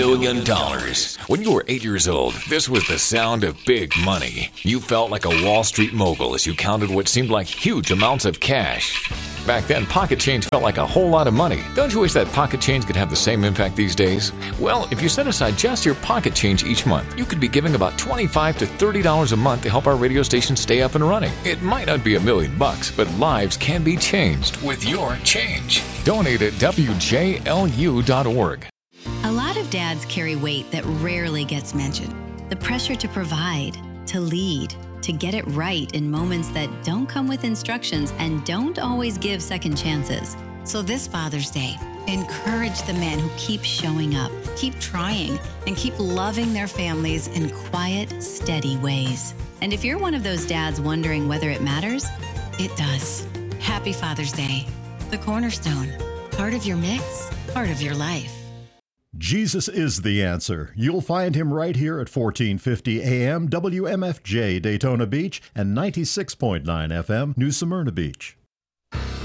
$1 million. When you were 8 years old, this was the sound of big money. You felt like a Wall Street mogul as you counted what seemed like huge amounts of cash. Back then, pocket change felt like a whole lot of money. Don't you wish that pocket change could have the same impact these days? Well, if you set aside just your pocket change each month, you could be giving about $25 to $30 a month to help our radio station stay up and running. It might not be $1 million, but lives can be changed with your change. Donate at WJLU.org. A lot of dads carry weight that rarely gets mentioned. The pressure to provide, to lead, to get it right in moments that don't come with instructions and don't always give second chances. So this Father's Day, encourage the men who keep showing up, keep trying, and keep loving their families in quiet, steady ways. And if you're one of those dads wondering whether it matters, it does. Happy Father's Day. The Cornerstone. Part of your mix, part of your life. Jesus is the answer. You'll find him right here at 1450 AM WMFJ Daytona Beach and 96.9 FM New Smyrna Beach.